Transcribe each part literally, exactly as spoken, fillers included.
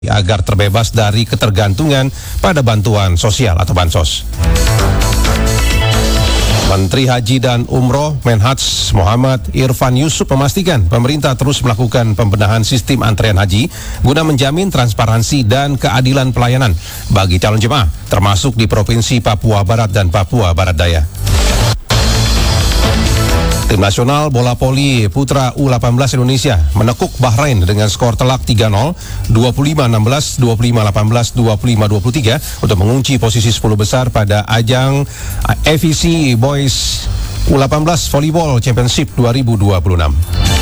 agar terbebas dari ketergantungan pada bantuan sosial atau bansos. Menteri Haji dan Umroh Menhaj Muhammad Irfan Yusuf memastikan pemerintah terus melakukan pembenahan sistem antrean haji guna menjamin transparansi dan keadilan pelayanan bagi calon jemaah, termasuk di Provinsi Papua Barat dan Papua Barat Daya. Tim nasional bola voli putra U delapan belas Indonesia menekuk Bahrain dengan skor telak tiga nol, dua puluh lima enam belas, dua puluh lima delapan belas, dua puluh lima dua puluh tiga untuk mengunci posisi sepuluh besar pada ajang F I C Boys U delapan belas Volleyball Championship dua ribu dua puluh enam.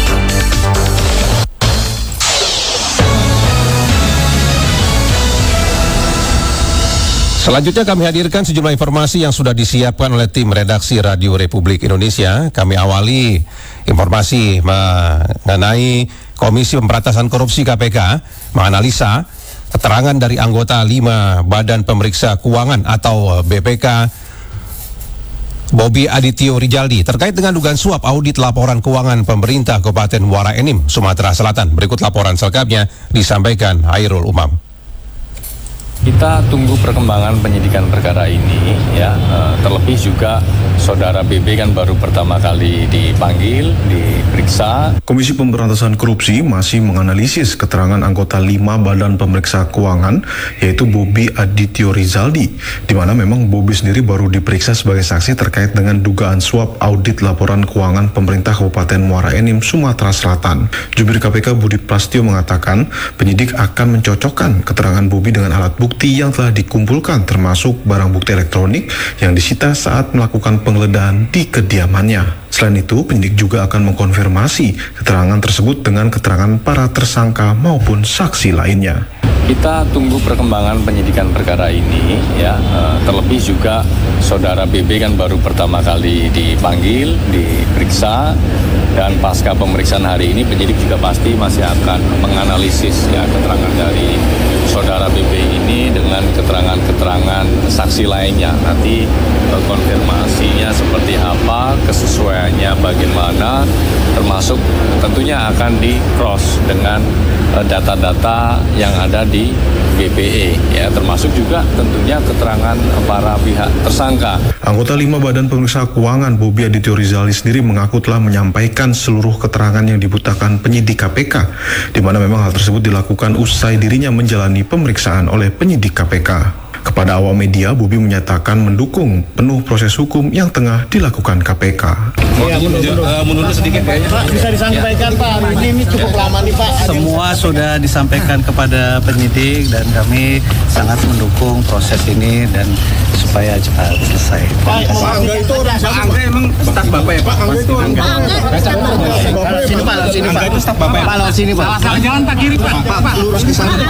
Selanjutnya kami hadirkan sejumlah informasi yang sudah disiapkan oleh tim redaksi Radio Republik Indonesia. Kami awali informasi mengenai Komisi Pemberantasan Korupsi K P K menganalisa keterangan dari anggota lima Badan Pemeriksa Keuangan atau B P K Bobi Adityo Rizaldi terkait dengan dugaan suap audit laporan keuangan pemerintah Kabupaten Muara Enim, Sumatera Selatan. Berikut laporan selengkapnya disampaikan Hairul Umam. Kita tunggu perkembangan penyidikan perkara ini, ya. Terlebih juga saudara B B kan baru pertama kali dipanggil, diperiksa. Komisi Pemberantasan Korupsi masih menganalisis keterangan anggota lima Badan Pemeriksa Keuangan, yaitu Bobi Adityo Rizaldi, di mana memang Bobi sendiri baru diperiksa sebagai saksi terkait dengan dugaan suap audit laporan keuangan pemerintah Kabupaten Muara Enim, Sumatera Selatan. Jubir K P K Budi Prasetyo mengatakan penyidik akan mencocokkan keterangan Bobi dengan alat bukti bukti yang telah dikumpulkan, termasuk barang bukti elektronik yang disita saat melakukan penggeledahan di kediamannya. Selain itu, penyidik juga akan mengkonfirmasi keterangan tersebut dengan keterangan para tersangka maupun saksi lainnya. Kita tunggu perkembangan penyidikan perkara ini, ya. Terlebih juga saudara B B kan baru pertama kali dipanggil, diperiksa, dan pasca pemeriksaan hari ini penyidik juga pasti masih akan menganalisis, ya, keterangan dari saudara B B ini dengan keterangan-keterangan saksi lainnya. Nanti konfirmasinya seperti apa, kesesuaiannya bagaimana, termasuk tentunya akan di-cross dengan data-data yang ada di B P E, ya, termasuk juga tentunya keterangan para pihak tersangka. Anggota lima Badan Pemeriksa Keuangan Bobi Adityo Rizaldi sendiri mengaku telah menyampaikan seluruh keterangan yang dibutuhkan penyidik K P K, di mana memang hal tersebut dilakukan usai dirinya menjalani pemeriksaan oleh penyidik K P K. Kepada awak media, Bobi menyatakan mendukung penuh proses hukum yang tengah dilakukan K P K. Ya, mundur, mundur. Uh, mundur sedikit kayaknya. Pak, bisa disampaikan ya. Pak, ini, ini cukup lama nih Pak. Semua sudah disampaikan kepada penyidik dan kami sangat mendukung proses ini dan supaya cepat selesai. Pak, Pak Angga itu orang siapa? Angga emang staf Bapak ya Pak? Angga itu orang Bapak. Sini Pak, sini Pak. Angga itu staf Bapak ya Pak? Lewat sini Pak. Salah jalan Pak, kiri Pak. Pak, Pak, lurus ke sana.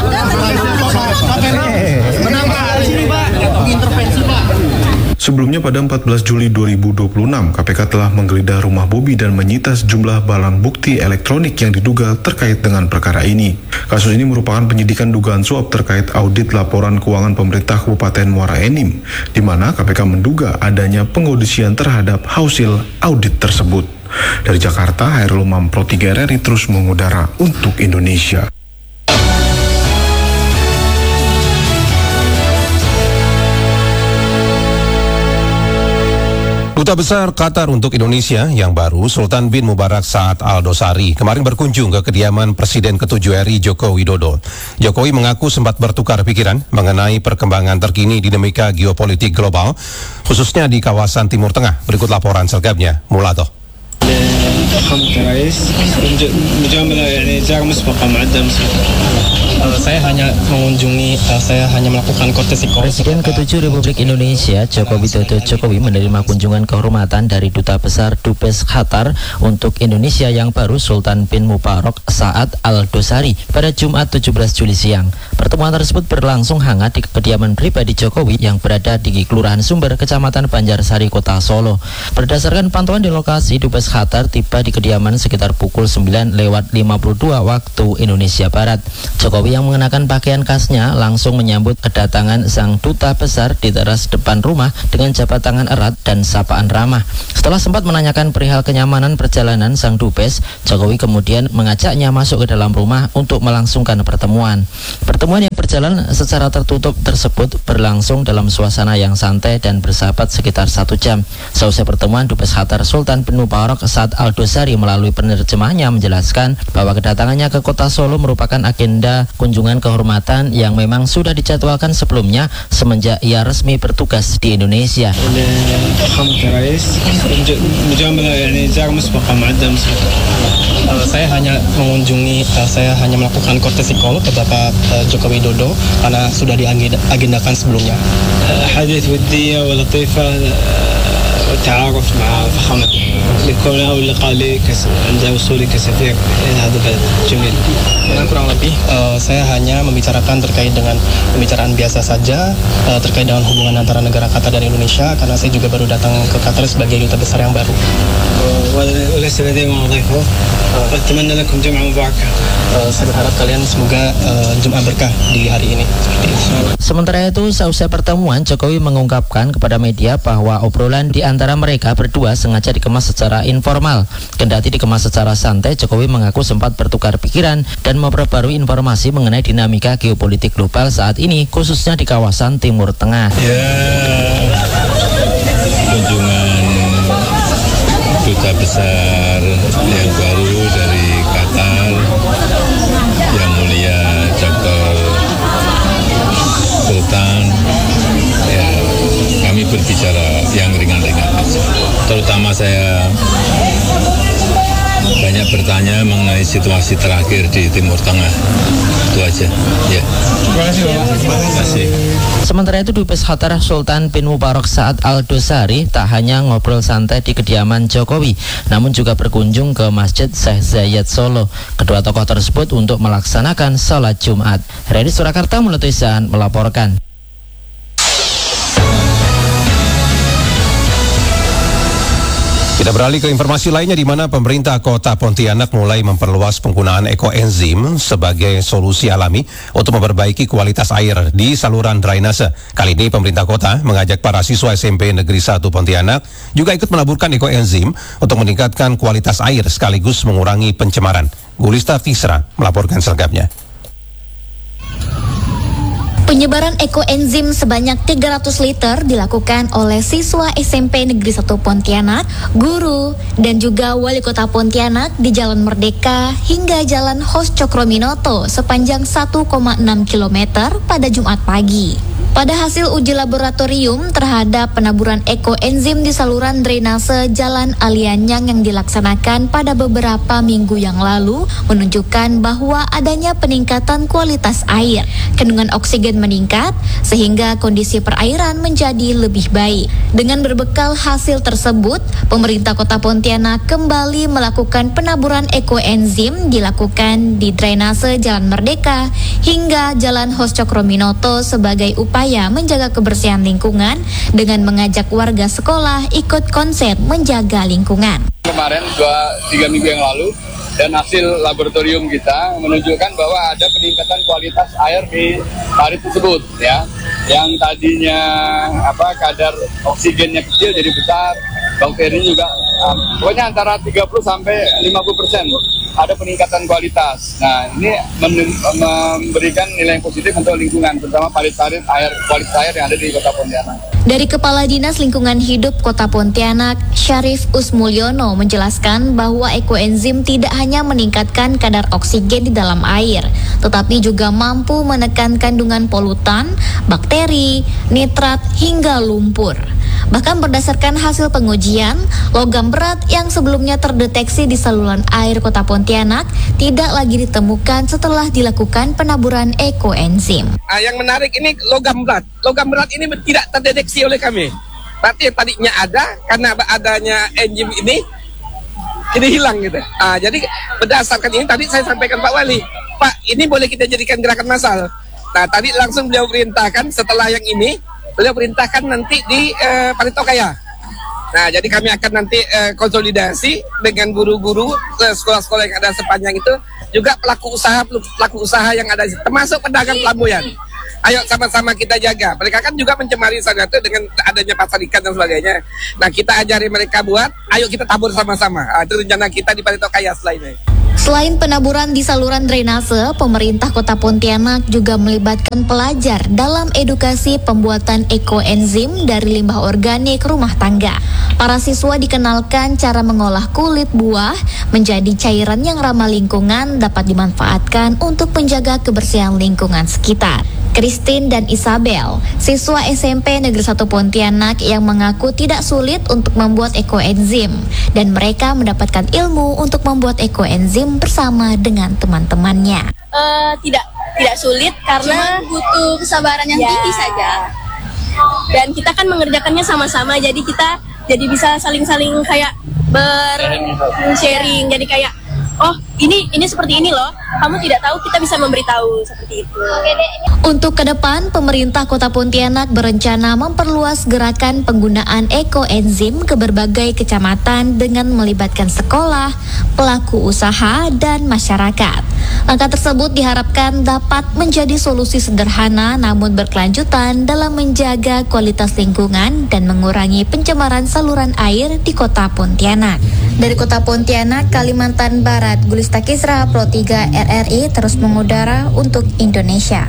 Menang Pak. Intervensi Pak. Sebelumnya pada empat belas Juli dua ribu dua puluh enam, K P K telah menggeledah rumah Bobi dan menyita sejumlah barang bukti elektronik yang diduga terkait dengan perkara ini. Kasus ini merupakan penyidikan dugaan suap terkait audit laporan keuangan pemerintah Kabupaten Muara Enim, di mana K P K menduga adanya pengaudisian terhadap hasil audit tersebut. Dari Jakarta, Hairul Umam, Pro tiga R R I terus mengudara untuk Indonesia. Duta Besar Qatar untuk Indonesia yang baru, Sultan bin Mubarak Saad Al-Dosari, kemarin berkunjung ke kediaman Presiden ketujuh R I Joko Widodo. Jokowi mengaku sempat bertukar pikiran mengenai perkembangan terkini dinamika geopolitik global, khususnya di kawasan Timur Tengah. Berikut laporan selengkapnya, Mulato. Saya hanya mengunjungi, saya hanya melakukan kortesi. Presiden ketujuh Republik Indonesia Joko Widodo Jokowi menerima kunjungan kehormatan dari Duta Besar Dubes Qatar untuk Indonesia yang baru, Sultan bin Mubarak Saad Al-Dosari, pada Jumat tujuh belas Juli siang. Pertemuan tersebut berlangsung hangat di kediaman pribadi Jokowi yang berada di Kelurahan Sumber, Kecamatan Banjarsari, Kota Solo. Berdasarkan pantauan di lokasi, Dubes Qatar tiba di kediaman sekitar pukul sembilan lewat lima puluh dua waktu Indonesia Barat. Jokowi yang mengenal mengenakan pakaian khasnya langsung menyambut kedatangan sang duta besar di teras depan rumah dengan jabat tangan erat dan sapaan ramah. Setelah sempat menanyakan perihal kenyamanan perjalanan sang dubes, Jokowi kemudian mengajaknya masuk ke dalam rumah untuk melangsungkan pertemuan. Pertemuan yang berjalan secara tertutup tersebut berlangsung dalam suasana yang santai dan bersahabat sekitar satu jam. Seusai pertemuan, Dubes Qatar Sultan bin Mubarak Saad Al-Dosari melalui penerjemahnya menjelaskan bahwa kedatangannya ke kota Solo merupakan agenda kunjungan kehormatan yang memang sudah dijadwalkan sebelumnya semenjak ia resmi bertugas di Indonesia. Uh, saya hanya mengunjungi, uh, saya hanya melakukan courtesy call ke Bapak uh, Joko Widodo karena sudah diagendakan sebelumnya. حديث ودية ولطيفة والتعارف مع فخامة لكون أول لقاء لي عند وصولي كسفير إلى هذا البلد جميل. Dan kurang lebih uh, saya hanya membicarakan terkait dengan pembicaraan biasa saja uh, terkait dengan hubungan antara negara Qatar dan Indonesia karena saya juga baru datang ke Qatar sebagai duta besar yang baru. وليس لدي ما أضيفه. أتمنى لكم جمعة مباركة. Saya berharap kalian semoga uh, Jumat berkah di hari ini. Sementara itu, seusai pertemuan, Jokowi mengungkapkan kepada media bahwa obrolan di antara mereka berdua sengaja dikemas secara informal. Kendati dikemas secara santai, Jokowi mengaku sempat bertukar pikiran dan memperbarui informasi mengenai dinamika geopolitik global saat ini, khususnya di kawasan Timur Tengah. Ya, kunjungan duta besar yang baru dari Qatar, yang mulia Doktor Sultan, ya, kami berbicara yang ringan-ringan, terutama saya banyak bertanya mengenai situasi terakhir di Timur Tengah. Itu aja. Ya. Terima kasih. Terima kasih. Sementara itu, Dubes Qatar Sultan bin Mubarak Saad Al-Dosari tak hanya ngobrol santai di kediaman Jokowi, namun juga berkunjung ke Masjid Syekh Zayed Solo. Kedua tokoh tersebut untuk melaksanakan sholat Jumat. Redi Surakarta Mulutisan melaporkan. Kita beralih ke informasi lainnya di mana pemerintah Kota Pontianak mulai memperluas penggunaan ekoenzim sebagai solusi alami untuk memperbaiki kualitas air di saluran drainase. Kali ini pemerintah kota mengajak para siswa S M P Negeri satu Pontianak juga ikut menaburkan ekoenzim untuk meningkatkan kualitas air sekaligus mengurangi pencemaran. Gulista Fisra melaporkan selengkapnya. Penyebaran ekoenzim sebanyak tiga ratus liter dilakukan oleh siswa S M P Negeri satu Pontianak, guru, dan juga wali kota Pontianak di Jalan Merdeka hingga Jalan Hos Cokroaminoto sepanjang satu koma enam kilometer pada Jumat pagi. Pada hasil uji laboratorium terhadap penaburan ekoenzim di saluran drainase Jalan Alianyang yang dilaksanakan pada beberapa minggu yang lalu menunjukkan bahwa adanya peningkatan kualitas air. Kandungan oksigen meningkat sehingga kondisi perairan menjadi lebih baik. Dengan berbekal hasil tersebut, pemerintah Kota Pontianak kembali melakukan penaburan ekoenzim dilakukan di drainase Jalan Merdeka hingga Jalan Hos Cokroaminoto sebagai upaya menjaga kebersihan lingkungan dengan mengajak warga sekolah ikut konsep menjaga lingkungan. Kemarin dua tiga minggu yang lalu dan hasil laboratorium kita menunjukkan bahwa ada peningkatan kualitas air di parit tersebut, ya, yang tadinya apa kadar oksigennya kecil jadi besar, bakteri juga um, pokoknya antara tiga puluh sampai lima puluh persen ada peningkatan kualitas. Nah, ini memberikan nilai yang positif untuk lingkungan, terutama parit-parit air, kualitas air yang ada di Kota Pontianak. Dari Kepala Dinas Lingkungan Hidup Kota Pontianak, Syarif Usmulyono menjelaskan bahwa ekoenzim tidak hanya meningkatkan kadar oksigen di dalam air, tetapi juga mampu menekan kandungan polutan, bakteri, nitrat, hingga lumpur. Bahkan berdasarkan hasil pengujian, logam berat yang sebelumnya terdeteksi di saluran air Kota Pontianak tidak lagi ditemukan setelah dilakukan penaburan ekoenzim. Ah, yang menarik ini logam berat. Logam berat ini tidak terdeteksi oleh kami. Berarti yang tadinya ada, karena adanya enzim ini, ini hilang gitu. Ah, jadi berdasarkan ini tadi saya sampaikan Pak Wali, Pak, ini boleh kita jadikan gerakan massal. Nah, tadi langsung beliau perintahkan setelah yang ini, beliau perintahkan nanti di uh, Paritokaya. Nah, jadi kami akan nanti uh, konsolidasi dengan guru-guru uh, sekolah-sekolah yang ada sepanjang itu juga pelaku usaha pelaku usaha yang ada, termasuk pedagang pelabuhan. Ayo sama-sama kita jaga. Mereka kan juga mencemari sana itu dengan adanya pasar ikan dan sebagainya. Nah, kita ajari mereka buat, ayo kita tabur sama-sama. Nah, itu rencana kita di Palito Kayas lainnya. Selain penaburan di saluran drainase, pemerintah Kota Pontianak juga melibatkan pelajar dalam edukasi pembuatan ekoenzim dari limbah organik rumah tangga. Para siswa dikenalkan cara mengolah kulit buah menjadi cairan yang ramah lingkungan dapat dimanfaatkan untuk menjaga kebersihan lingkungan sekitar. Christine dan Isabel, siswa S M P Negeri satu Pontianak yang mengaku tidak sulit untuk membuat ekoenzim dan mereka mendapatkan ilmu untuk membuat ekoenzim bersama dengan teman-temannya. Uh, tidak tidak sulit karena cuma butuh kesabaran yang ya. tinggi saja. Dan kita kan mengerjakannya sama-sama, jadi kita jadi bisa saling-saling kayak ber-sharing, jadi kayak oh ini ini seperti ini loh, kamu tidak tahu, kita bisa memberitahu seperti itu. Untuk ke depan, pemerintah Kota Pontianak berencana memperluas gerakan penggunaan ekoenzim ke berbagai kecamatan dengan melibatkan sekolah, pelaku usaha, dan masyarakat. Langkah tersebut diharapkan dapat menjadi solusi sederhana namun berkelanjutan dalam menjaga kualitas lingkungan dan mengurangi pencemaran saluran air di Kota Pontianak. Dari Kota Pontianak, Kalimantan Barat, Gulista Kisra, Pro tiga R R I terus mengudara untuk Indonesia.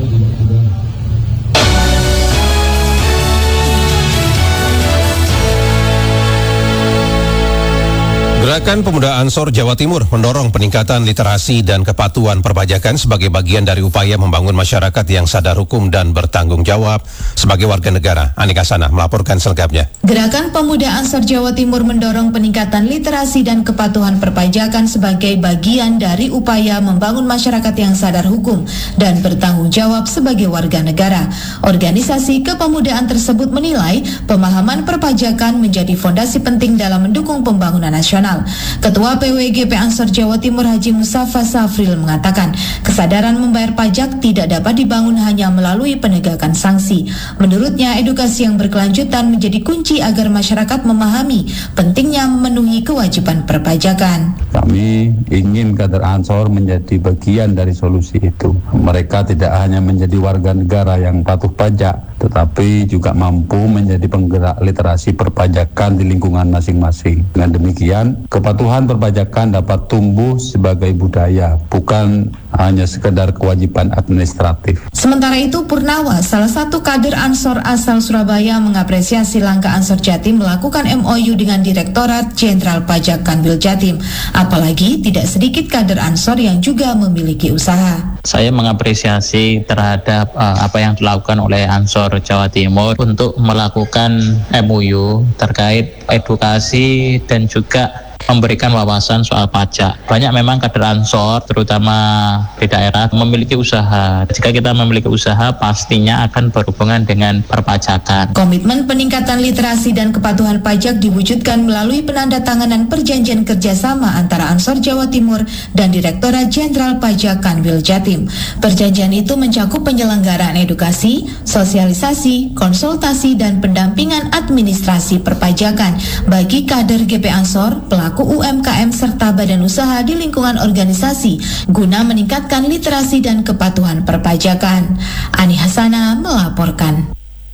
Gerakan Pemuda Ansor Jawa Timur mendorong peningkatan literasi dan kepatuhan perpajakan sebagai bagian dari upaya membangun masyarakat yang sadar hukum dan bertanggung jawab sebagai warga negara. Anika Sana melaporkan selengkapnya. Gerakan Pemuda Ansor Jawa Timur mendorong peningkatan literasi dan kepatuhan perpajakan sebagai bagian dari upaya membangun masyarakat yang sadar hukum dan bertanggung jawab sebagai warga negara. Organisasi kepemudaan tersebut menilai pemahaman perpajakan menjadi fondasi penting dalam mendukung pembangunan nasional. Ketua P W G P Ansor Jawa Timur Haji Mustafa Safril mengatakan, kesadaran membayar pajak tidak dapat dibangun hanya melalui penegakan sanksi. Menurutnya, edukasi yang berkelanjutan menjadi kunci agar masyarakat memahami pentingnya memenuhi kewajiban perpajakan. Kami ingin kader Ansor menjadi bagian dari solusi itu. Mereka tidak hanya menjadi warga negara yang patuh pajak, tetapi juga mampu menjadi penggerak literasi perpajakan di lingkungan masing-masing. Dengan demikian, kepatuhan perpajakan dapat tumbuh sebagai budaya, bukan hanya sekedar kewajiban administratif. Sementara itu, Purnawa, salah satu kader Ansor asal Surabaya, mengapresiasi langkah Ansor Jatim melakukan M O U dengan Direktorat Jenderal Pajak Kanwil Jatim. Apalagi tidak sedikit kader Ansor yang juga memiliki usaha. Saya mengapresiasi terhadap uh, apa yang dilakukan oleh Ansor Jawa Timur untuk melakukan M O U terkait edukasi dan juga memberikan wawasan soal pajak. Banyak memang kader Ansor, terutama di daerah, memiliki usaha. Jika kita memiliki usaha, pastinya akan berhubungan dengan perpajakan. Komitmen peningkatan literasi dan kepatuhan pajak diwujudkan melalui penandatanganan perjanjian kerjasama antara Ansor Jawa Timur dan Direktorat Jenderal Pajak Kanwil Jatim. Perjanjian itu mencakup penyelenggaraan edukasi, sosialisasi, konsultasi, dan pendampingan administrasi perpajakan bagi kader G P Ansor, pelaku U M K M serta badan usaha di lingkungan organisasi guna meningkatkan literasi dan kepatuhan perpajakan. Ani Hasana melaporkan.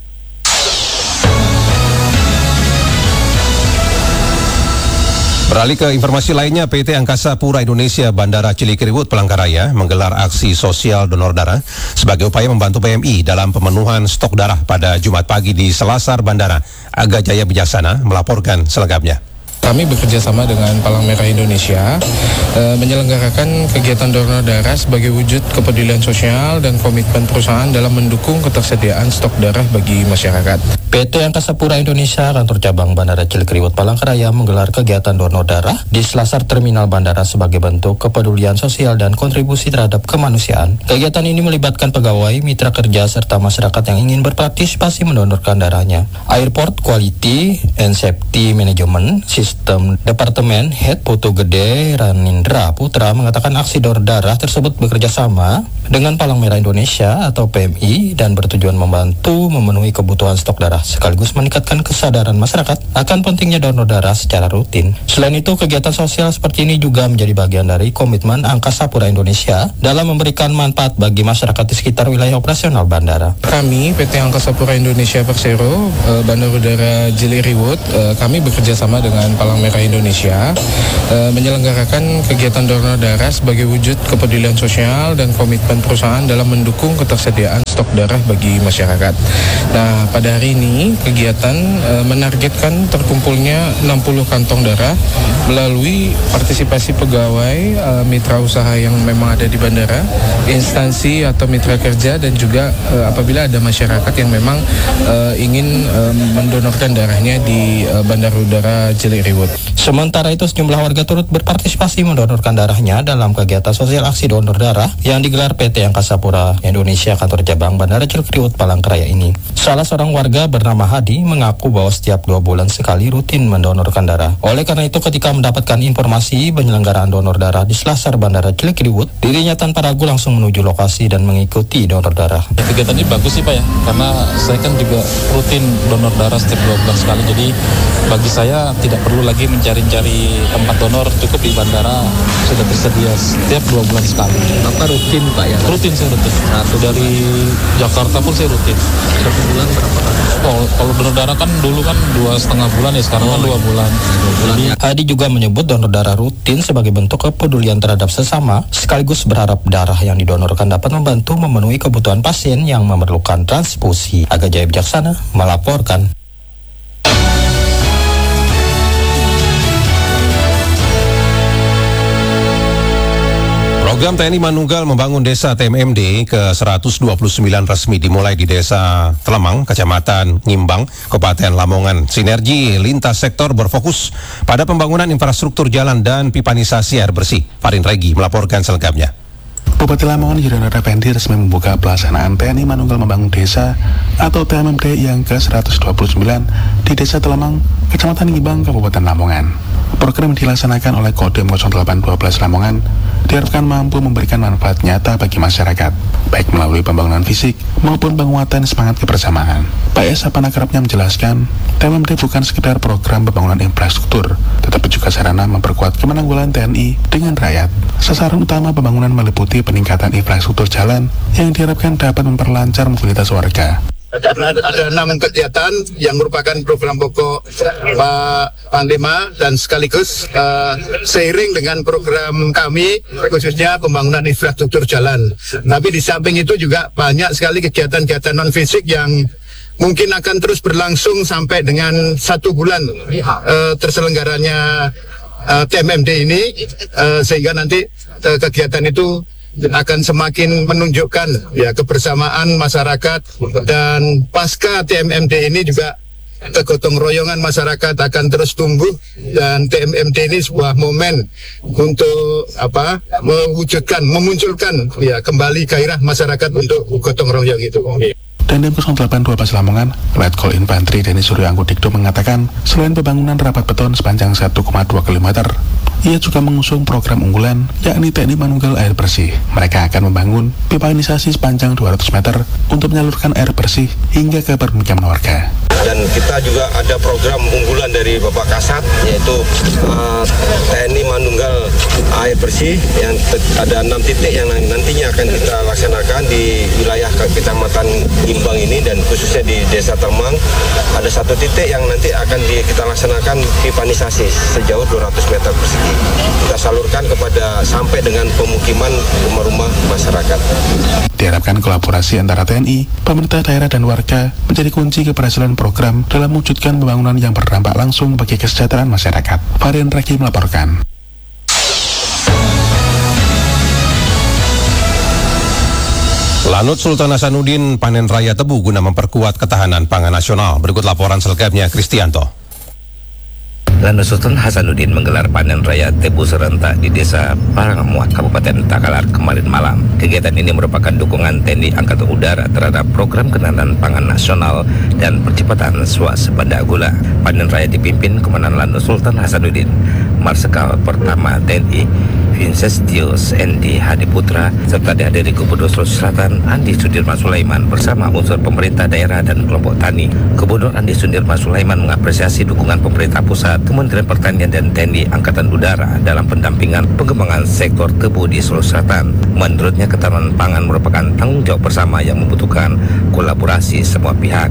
Beralih ke informasi lainnya, P T Angkasa Pura Indonesia Bandara Cilikriwut Palangkaraya menggelar aksi sosial donor darah sebagai upaya membantu P M I dalam pemenuhan stok darah pada Jumat pagi di Selasar Bandara. Aga Jaya Bijaksana melaporkan selengkapnya. Kami bekerja sama dengan Palang Merah Indonesia e, menyelenggarakan kegiatan donor darah sebagai wujud kepedulian sosial dan komitmen perusahaan dalam mendukung ketersediaan stok darah bagi masyarakat. P T Angkasa Pura Indonesia Kantor Cabang Bandara Cilikriwut Palangkaraya menggelar kegiatan donor darah di Selasar Terminal Bandara sebagai bentuk kepedulian sosial dan kontribusi terhadap kemanusiaan. Kegiatan ini melibatkan pegawai, mitra kerja, serta masyarakat yang ingin berpartisipasi mendonorkan darahnya. Airport Quality and Safety Management System Sistem Departemen Head Putu Gede Ranindra Putra mengatakan aksi donor darah tersebut bekerja sama dengan Palang Merah Indonesia atau P M I dan bertujuan membantu memenuhi kebutuhan stok darah sekaligus meningkatkan kesadaran masyarakat akan pentingnya donor darah secara rutin. Selain itu, kegiatan sosial seperti ini juga menjadi bagian dari komitmen Angkasa Pura Indonesia dalam memberikan manfaat bagi masyarakat di sekitar wilayah operasional bandara. Kami P T Angkasa Pura Indonesia Persero, Bandar Udara Jiliriwut, kami bekerja sama dengan Palang Merah Indonesia menyelenggarakan kegiatan donor darah sebagai wujud kepedulian sosial dan komitmen perusahaan dalam mendukung ketersediaan stok darah bagi masyarakat. Nah, pada hari ini kegiatan menargetkan terkumpulnya enam puluh kantong darah melalui partisipasi pegawai, mitra usaha yang memang ada di bandara, instansi atau mitra kerja, dan juga apabila ada masyarakat yang memang ingin mendonorkan darahnya di Bandar Udara Jiliriwut. Sementara itu, sejumlah warga turut berpartisipasi mendonorkan darahnya dalam kegiatan sosial aksi donor darah yang digelar P T Angkasa Pura Indonesia kantor cabang Bandara Jiliriwut Palangkaraya ini. Salah seorang warga bernama Hadi mengaku bahwa setiap dua bulan sekali rutin mendonorkan darah. Oleh karena itu, ketika mendapatkan informasi penyelenggaraan donor darah di Selasar Bandara Jiliriwut, dirinya tanpa ragu langsung menuju lokasi dan mengikuti donor darah. Kegiatan ini bagus sih Pak ya, karena saya kan juga rutin donor darah setiap dua bulan sekali. Jadi bagi saya tidak perlu lagi mencari-cari tempat donor, cukup di bandara sudah tersedia setiap dua bulan sekali. Bapak rutin Pak ya? Rutin saya rutin. Satu dari Jakarta pun saya rutin. Satu bulan berapa kali? Oh, kalau donor darah kan dulu kan dua setengah bulan ya, sekarang oh, kan dua bulan. Dua bulan. Jadi, Hadi juga menyebut donor darah rutin sebagai bentuk kepedulian terhadap sesama, sekaligus berharap darah yang didonorkan dapat membantu memenuhi kebutuhan pasien yang memerlukan transfusi. Aga Jaya Bijaksana melaporkan. Program T N I Manunggal membangun desa T M M D ke seratus dua puluh sembilan resmi dimulai di Desa Telemang, Kecamatan Ngimbang, Kabupaten Lamongan. Sinergi lintas sektor berfokus pada pembangunan infrastruktur jalan dan pipanisasi air bersih. Farin Regi melaporkan selengkapnya. Bupati Lamongan Yudhoyono Effendi resmi membuka pelaksanaan T N I Manunggal Membangun Desa atau T M M D yang ke seratus dua puluh sembilan di Desa Telemang, Kecamatan Ngimbang, Kabupaten Lamongan. Program dilaksanakan oleh Kodim nol delapan satu dua Lamongan diharapkan mampu memberikan manfaat nyata bagi masyarakat, baik melalui pembangunan fisik maupun penguatan semangat kebersamaan. Pak S. Apanakerapnya menjelaskan, T M M D bukan sekedar program pembangunan infrastruktur, tetapi juga sarana memperkuat kemenanggulan T N I dengan rakyat. Sasaran utama pembangunan meliputi peningkatan infrastruktur jalan yang diharapkan dapat memperlancar mobilitas warga. Ada, ada enam kegiatan yang merupakan program pokok Pak Panglima dan sekaligus uh, seiring dengan program kami khususnya pembangunan infrastruktur jalan. Tapi di samping itu juga banyak sekali kegiatan-kegiatan non fisik yang mungkin akan terus berlangsung sampai dengan satu bulan uh, terselenggaranya uh, T M M D ini uh, sehingga nanti uh, kegiatan itu akan semakin menunjukkan ya kebersamaan masyarakat, dan pasca T M M D ini juga kegotong royongan masyarakat akan terus tumbuh, dan T M M D ini sebuah momen untuk apa mewujudkan memunculkan ya kembali gairah masyarakat untuk gotong royong itu. Dandim nol delapan dua Lamongan, Letkol Infantri Deni Suryo Angkudikdo mengatakan, selain pembangunan rapat beton sepanjang satu koma dua kilometer, ia juga mengusung program unggulan, yakni T N I Manunggal Air Bersih. Mereka akan membangun pipanisasi sepanjang dua ratus meter untuk menyalurkan air bersih hingga ke permukiman warga. Dan kita juga ada program unggulan dari Bapak Kasat, yaitu uh, T N I Manunggal Air Bersih, yang ada enam titik yang nantinya akan kita laksanakan di wilayah Kecamatan Ngimbang ini, dan khususnya di Desa Telemang. Ada satu titik yang nanti akan di, kita laksanakan pipanisasi sejauh dua ratus meter persegi. Kita salurkan kepada sampai dengan pemukiman rumah-rumah masyarakat. Diharapkan kolaborasi antara T N I, pemerintah daerah dan warga menjadi kunci keberhasilan program dalam mewujudkan pembangunan yang berdampak langsung bagi kesejahteraan masyarakat. Farin Raki melaporkan. Lanut Sultan Hasanuddin panen raya tebu guna memperkuat ketahanan pangan nasional. Berikut laporan selengkapnya Kristianto. Lanut Sultan Hasanuddin menggelar panen raya tebu serentak di Desa Parangamuat, Kabupaten Takalar kemarin malam. Kegiatan ini merupakan dukungan T N I Angkatan Udara terhadap program Ketahanan Pangan Nasional dan percepatan swasembada gula. Panen raya dipimpin Komandan Lanut Sultan Hasanuddin, Marsikal Pertama T N I Vincentius Endi Hadiputra, serta dihadiri Gubernur Sulawesi Selatan Andi Sudirman Sulaiman bersama unsur pemerintah daerah dan kelompok tani. Gubernur Andi Sudirman Sulaiman mengapresiasi dukungan pemerintah pusat, Kementerian Pertanian dan T N I Angkatan Udara dalam pendampingan pengembangan sektor tebu di Sulawesi Selatan. Menurutnya, ketahanan pangan merupakan tanggung jawab bersama yang membutuhkan kolaborasi semua pihak.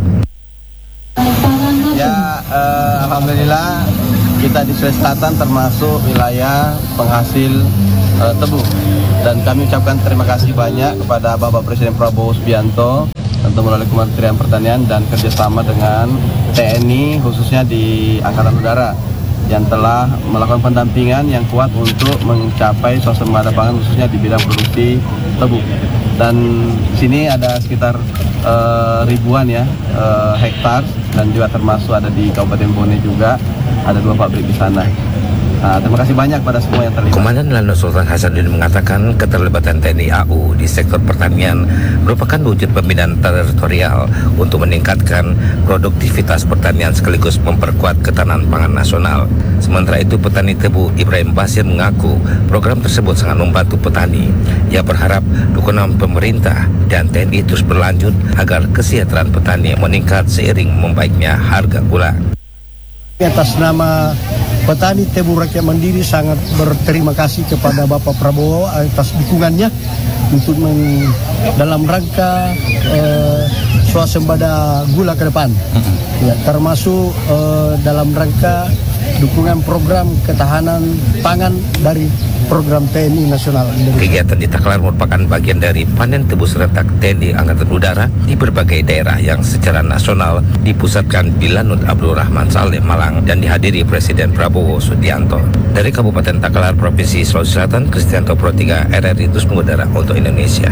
Ya, eh, alhamdulillah kita di Sulawesi Selatan termasuk wilayah penghasil uh, tebu, dan kami ucapkan terima kasih banyak kepada Bapak Presiden Prabowo Subianto tentu melalui Kementerian Pertanian dan kerjasama dengan T N I khususnya di Angkatan Udara yang telah melakukan pendampingan yang kuat untuk mencapai swasembada pangan khususnya di bidang produksi tebu. Dan di sini ada sekitar uh, ribuan ya uh, hektar, dan juga termasuk ada di Kabupaten Bone juga ada dua pabrik di sana. Nah, terima kasih banyak pada semua yang terlibat. Komandan Lanut Sultan Hasanuddin mengatakan keterlibatan T N I A U di sektor pertanian merupakan wujud pembinaan teritorial untuk meningkatkan produktivitas pertanian sekaligus memperkuat ketahanan pangan nasional. Sementara itu, petani tebu Ibrahim Basir mengaku program tersebut sangat membantu petani. Ia berharap dukungan pemerintah dan T N I terus berlanjut agar kesejahteraan petani meningkat seiring membaiknya harga gula. Atas nama petani tebu rakyat mandiri sangat berterima kasih kepada Bapak Prabowo atas dukungannya untuk meng, dalam rangka uh, swasembada gula ke depan, ya, termasuk uh, dalam rangka dukungan program ketahanan pangan dari program T N I nasional. Kegiatan di Takalar merupakan bagian dari panen tebu serentak T N I Angkatan Udara di berbagai daerah yang secara nasional dipusatkan di Lanut Abdul Rahman Saleh, Malang, dan dihadiri Presiden Prabowo Subianto. Dari Kabupaten Takalar, Provinsi Sulawesi Selatan, Kristianto Pro tiga R R I terus mengudara untuk Indonesia.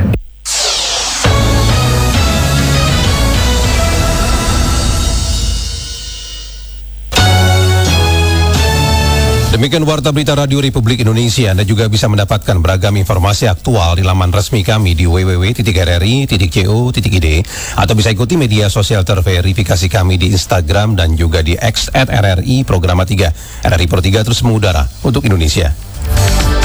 Demikian Warta Berita Radio Republik Indonesia. Anda juga bisa mendapatkan beragam informasi aktual di laman resmi kami di w w w titik r r i titik co titik i d atau bisa ikuti media sosial terverifikasi kami di Instagram dan juga di X at R R I Programa tiga. R R I Pro tiga terus mengudara untuk Indonesia.